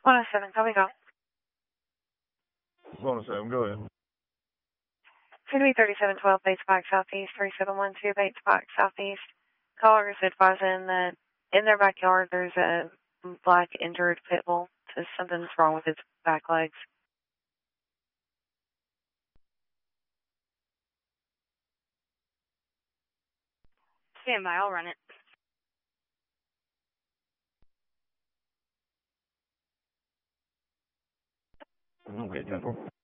107, copy call. 107, go ahead. Could be 3712 Bates Park Southeast, 3712 Bates Park Southeast. Caller is advising that in their backyard there's a black injured pit bull. So something's wrong with its back legs. Stand by, I'll run it. Okay, 10-4.